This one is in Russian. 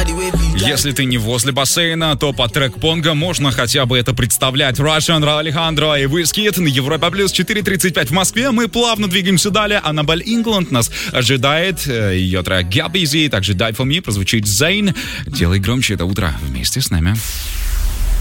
Если ты не возле бассейна, то по трек-понго можно хотя бы это представлять. Russian, Алехандро и Wizkid на Европа Плюс 4:35 в Москве. Мы плавно двигаемся далее. Annabelle England нас ожидает. Ее трек Get Busy, также Die For Me прозвучит Zayn. Делай громче это утро вместе с нами.